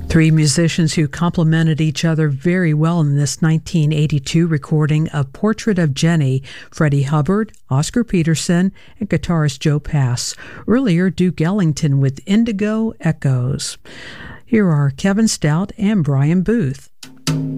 Three musicians who complemented each other very well in this 1982 recording of Portrait of Jenny: Freddie Hubbard, Oscar Peterson, and guitarist Joe Pass. Earlier, Duke Ellington with Indigo Echoes. Here are Kevin Stout and Brian Booth.